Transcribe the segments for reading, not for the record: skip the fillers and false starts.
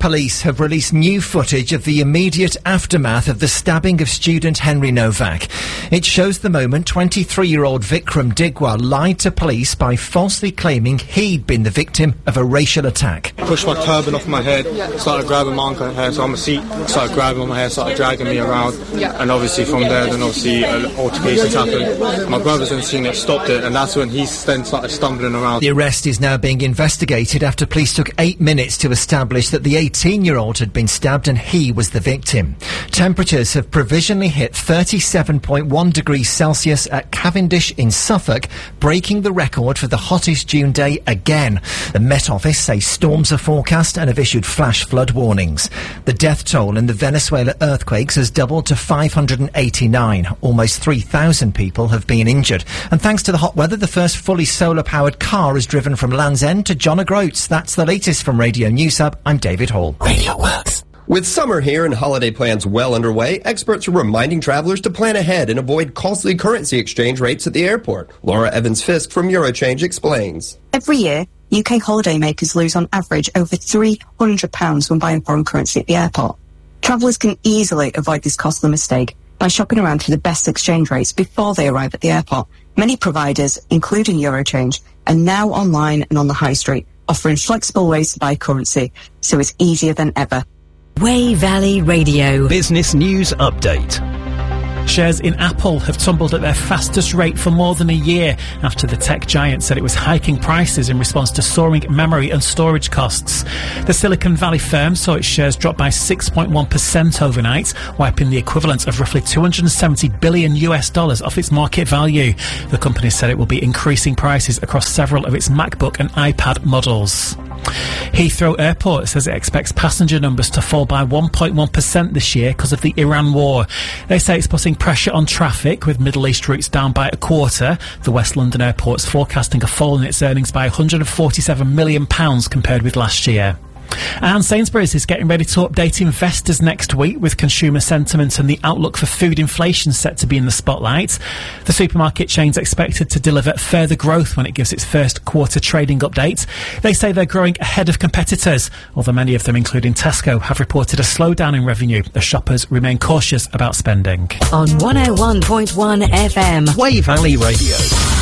police have released new footage of the immediate aftermath of the stabbing of student Henry Novak. It shows the moment 23-year-old Vikram Digwa lied to police by falsely claiming he'd been the victim of a racial attack. Pushed my turban off my head, started grabbing my uncle's hair, so on my seat, started grabbing on my hair, started dragging me around, and obviously from there, then obviously altercations happened. My brother's in the scene that stopped it, and that's when he then started stumbling around. The arrest is now being investigated after police took 8 minutes to establish that the 18-year-old had been stabbed and he was the victim. Temperatures have provisionally hit 37.1 degrees Celsius at Cavendish in Suffolk, breaking the record for the hottest June day again. The Met Office say storms are forecast and have issued flash flood warnings. The death toll in the Venezuela earthquakes has doubled to 589. Almost 3,000 people have been injured. And thanks to the hot weather, the first fully solar-powered car is driven from Land's End to John O'Groats. That's the latest from Radio News Hub. I'm David Hall. Radio Works. With summer here and holiday plans well underway, experts are reminding travelers to plan ahead and avoid costly currency exchange rates at the airport. Laura Evans-Fisk from Eurochange explains. Every year, UK holidaymakers lose on average over £300 when buying foreign currency at the airport. Travellers can easily avoid this costly mistake by shopping around for the best exchange rates before they arrive at the airport. Many providers, including Eurochange, are now online and on the high street, offering flexible ways to buy currency, so it's easier than ever. Wey Valley Radio. Business News Update. Shares in Apple have tumbled at their fastest rate for more than a year after the tech giant said it was hiking prices in response to soaring memory and storage costs. The Silicon Valley firm saw its shares drop by 6.1% overnight, wiping the equivalent of roughly $270 billion off its market value. The company said it will be increasing prices across several of its MacBook and iPad models. Heathrow Airport says it expects passenger numbers to fall by 1.1% this year because of the Iran war. They say it's putting pressure on traffic, with Middle East routes down by a quarter. The West London Airport's forecasting a fall in its earnings by £147 million compared with last year. And Sainsbury's is getting ready to update investors next week, with consumer sentiment and the outlook for food inflation set to be in the spotlight. The supermarket chain's expected to deliver further growth when it gives its first quarter trading update. They say they're growing ahead of competitors, although many of them, including Tesco, have reported a slowdown in revenue as shoppers remain cautious about spending. On 101.1 FM. Wey Valley Radio.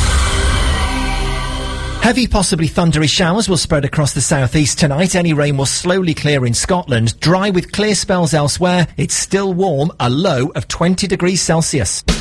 Heavy, possibly thundery showers will spread across the southeast tonight. Any rain will slowly clear in Scotland. Dry with clear spells elsewhere. It's still warm, a low of 20 degrees Celsius.